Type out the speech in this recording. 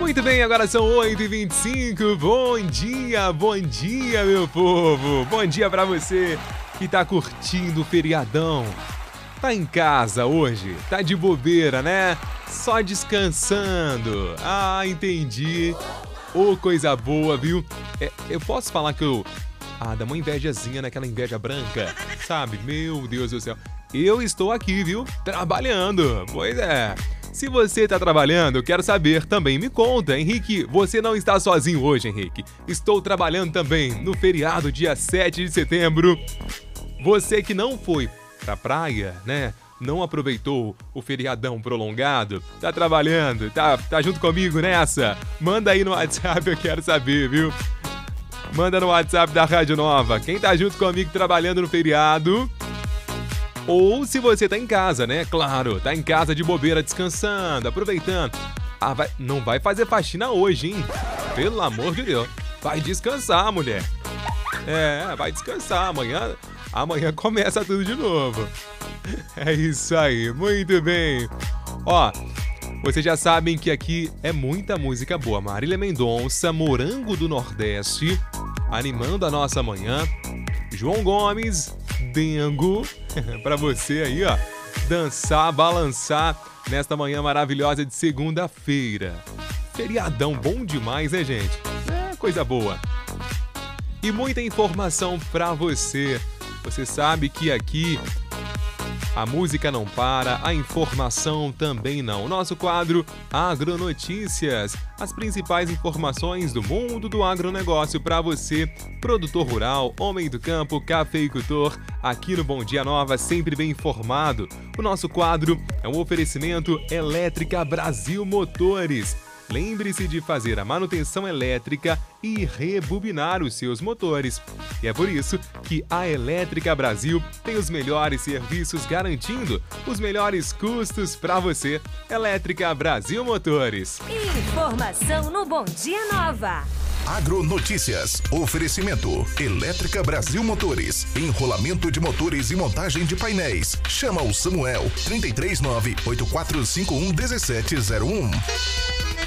Muito bem, agora são 8h25. Bom dia, meu povo. Bom dia pra você que tá curtindo o feriadão. Tá em casa hoje, tá de bobeira, né? Só descansando. Ah, entendi. Ô, coisa boa, viu? Eu posso falar que eu... dá uma invejazinha naquela inveja branca, sabe? Meu Deus do céu. Eu estou aqui, viu? Trabalhando. Pois é. Se você tá trabalhando, eu quero saber também. Me conta, Henrique. Você não está sozinho hoje, Henrique. Estou trabalhando também no feriado, dia 7 de setembro. Você que não foi pra praia, né? Não aproveitou o feriadão prolongado, tá trabalhando, tá junto comigo nessa? Manda aí no WhatsApp, eu quero saber, viu? Manda no WhatsApp da Rádio Nova. Quem tá junto comigo trabalhando no feriado? Ou se você tá em casa, né? Claro, tá em casa de bobeira, descansando, aproveitando. Não vai fazer faxina hoje, hein? Pelo amor de Deus. Vai descansar, mulher. Vai descansar. Amanhã começa tudo de novo. É isso aí, muito bem. Ó, vocês já sabem que aqui é muita música boa. Marília Mendonça, Morango do Nordeste, animando a nossa manhã. João Gomes, Dengo, pra você aí, ó, dançar, balançar nesta manhã maravilhosa de segunda-feira. Feriadão bom demais, né, gente? Coisa boa. E muita informação pra você. Você sabe que aqui a música não para, a informação também não. Nosso quadro Agronotícias, as principais informações do mundo do agronegócio para você, produtor rural, homem do campo, cafeicultor, aqui no Bom Dia Nova, sempre bem informado. O nosso quadro é um oferecimento Elétrica Brasil Motores. Lembre-se de fazer a manutenção elétrica e rebobinar os seus motores. E é por isso que a Elétrica Brasil tem os melhores serviços garantindo os melhores custos para você. Elétrica Brasil Motores. Informação no Bom Dia Nova. Agronotícias. Oferecimento. Elétrica Brasil Motores. Enrolamento de motores e montagem de painéis. Chama o Samuel 339-8451-1701.